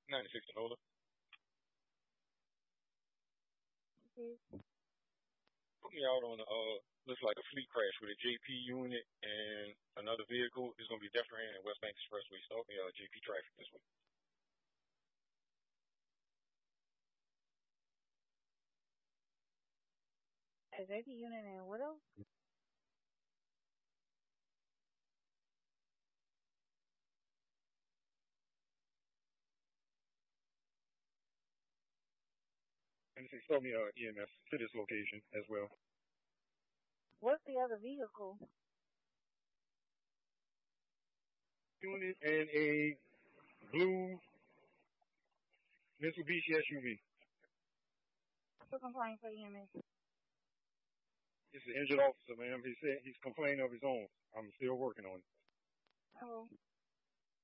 96 Corolla. Okay. Put me out on looks like a fleet crash with a JP unit and another vehicle. It's gonna be Destrehan and West Bank Expressway. Start me JP traffic this week. A JP unit and what else? And say start me EMS to this location as well. What's the other vehicle? Unit and a blue Mitsubishi SUV. What's complaint for EMS? It's the injured officer, ma'am. He said he's complaining of his own. I'm still working on it. Hello.